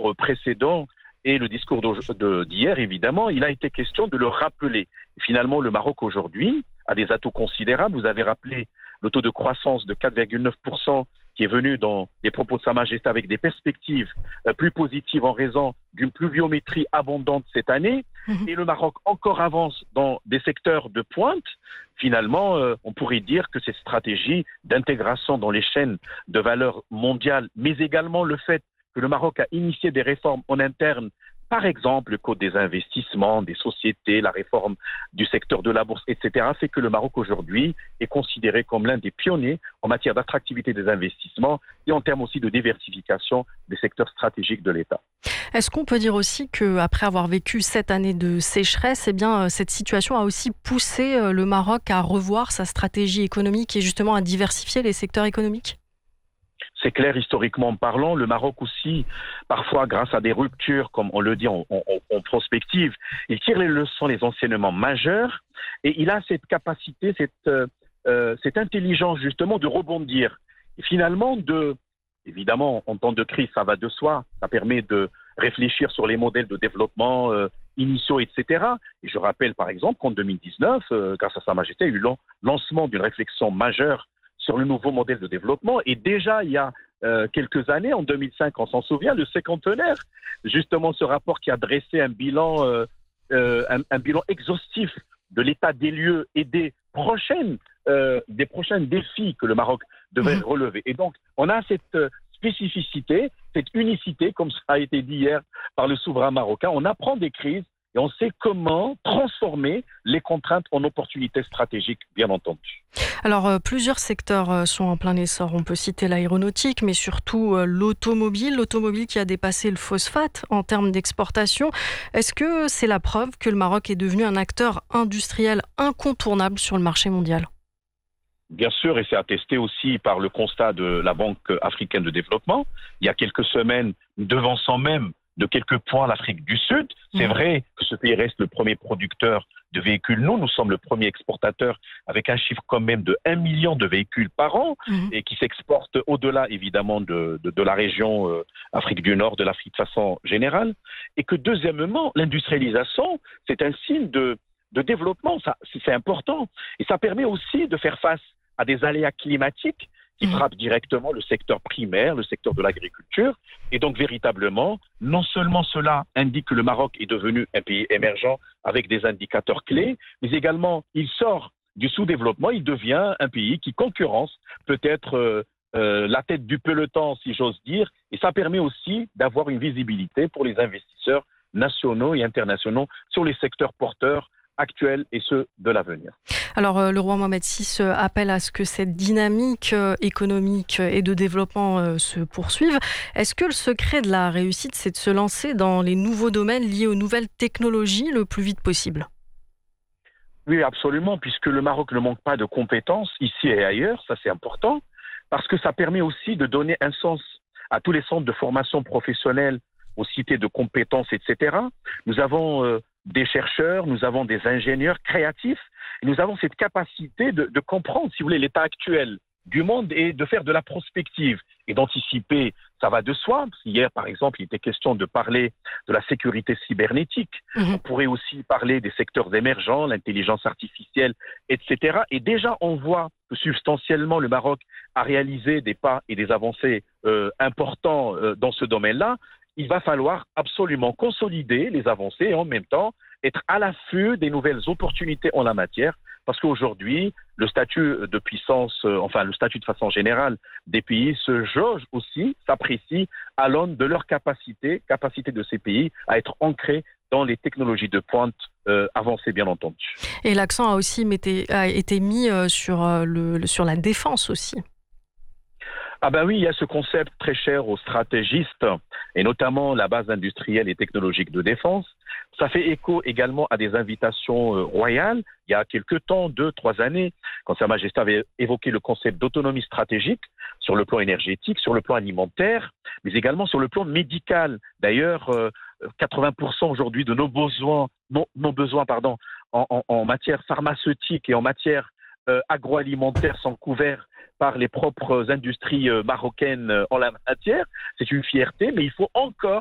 discours précédent et le discours d'hier, évidemment, il a été question de le rappeler. Finalement, le Maroc aujourd'hui a des atouts considérables. Vous avez rappelé le taux de croissance de 4,9% qui est venu dans les propos de Sa Majesté avec des perspectives plus positives en raison d'une pluviométrie abondante cette année. Et le Maroc encore avance dans des secteurs de pointe. Finalement, on pourrait dire que cette stratégie d'intégration dans les chaînes de valeur mondiale, mais également le fait que le Maroc a initié des réformes en interne, par exemple le code des investissements, des sociétés, la réforme du secteur de la bourse, etc., fait que le Maroc aujourd'hui est considéré comme l'un des pionniers en matière d'attractivité des investissements et en termes aussi de diversification des secteurs stratégiques de l'État. Est-ce qu'on peut dire aussi qu'après avoir vécu 7 années de sécheresse, eh bien, cette situation a aussi poussé le Maroc à revoir sa stratégie économique et justement à diversifier les secteurs économiques ? C'est clair, historiquement parlant, le Maroc aussi, parfois grâce à des ruptures, comme on le dit en prospective, il tire les leçons, les enseignements majeurs, et il a cette capacité, cette intelligence justement de rebondir. Et finalement, évidemment, en temps de crise, ça va de soi, ça permet de réfléchir sur les modèles de développement initiaux, etc. Et je rappelle par exemple qu'en 2019, grâce à Sa Majesté, il y a eu le lancement d'une réflexion majeure sur le nouveau modèle de développement. Et déjà, il y a quelques années, en 2005, on s'en souvient, le cinquantenaire, justement ce rapport qui a dressé un bilan exhaustif de l'état des lieux et des prochains défis que le Maroc devrait relever. Et donc, on a cette spécificité, cette unicité, comme ça a été dit hier par le souverain marocain. On apprend des crises et on sait comment transformer les contraintes en opportunités stratégiques, bien entendu. Alors, plusieurs secteurs sont en plein essor. On peut citer l'aéronautique, mais surtout l'automobile. L'automobile qui a dépassé le phosphate en termes d'exportation. Est-ce que c'est la preuve que le Maroc est devenu un acteur industriel incontournable sur le marché mondial ? Bien sûr, et c'est attesté aussi par le constat de la Banque africaine de développement. Il y a quelques semaines, nous devançons même de quelques points l'Afrique du Sud. C'est vrai que ce pays reste le premier producteur de véhicules. Nous sommes le premier exportateur avec un chiffre quand même de 1 million de véhicules par an et qui s'exporte au-delà évidemment de la région Afrique du Nord, de l'Afrique de façon générale. Et que deuxièmement, l'industrialisation, c'est un signe de développement. Ça, c'est important. Et ça permet aussi de faire face à des aléas climatiques qui frappent directement le secteur primaire, le secteur de l'agriculture. Et donc, véritablement, non seulement cela indique que le Maroc est devenu un pays émergent avec des indicateurs clés, mais également, il sort du sous-développement, il devient un pays qui concurrence peut-être la tête du peloton, si j'ose dire. Et ça permet aussi d'avoir une visibilité pour les investisseurs nationaux et internationaux sur les secteurs porteurs actuels et ceux de l'avenir. Alors, le roi Mohamed VI appelle à ce que cette dynamique économique et de développement se poursuive. Est-ce que le secret de la réussite, c'est de se lancer dans les nouveaux domaines liés aux nouvelles technologies le plus vite possible ? Oui, absolument, puisque le Maroc ne manque pas de compétences ici et ailleurs, ça c'est important, parce que ça permet aussi de donner un sens à tous les centres de formation professionnelle, aux cités de compétences, etc. Nous avons des chercheurs, nous avons des ingénieurs créatifs, et nous avons cette capacité de comprendre, si vous voulez, l'état actuel du monde et de faire de la prospective et d'anticiper. Ça va de soi. Hier, par exemple, il était question de parler de la sécurité cybernétique. On pourrait aussi parler des secteurs émergents, l'intelligence artificielle, etc. Et déjà, on voit que substantiellement, le Maroc a réalisé des pas et des avancées importants dans ce domaine-là. Il va falloir absolument consolider les avancées et en même temps être à l'affût des nouvelles opportunités en la matière, parce qu'aujourd'hui, le statut de puissance, le statut de façon générale des pays se jauge aussi, s'apprécie à l'aune de leur capacité de ces pays à être ancrés dans les technologies de pointe avancées, bien entendu. Et l'accent a été mis sur la défense aussi. Ah ben oui, il y a ce concept très cher aux stratégistes, et notamment la base industrielle et technologique de défense. Ça fait écho également à des invitations royales. Il y a quelques temps, 2-3 années, quand Sa Majesté avait évoqué le concept d'autonomie stratégique sur le plan énergétique, sur le plan alimentaire, mais également sur le plan médical. D'ailleurs, 80% aujourd'hui de nos besoins en matière pharmaceutique et en matière agroalimentaire sont couverts par les propres industries marocaines en la matière. C'est une fierté, mais il faut encore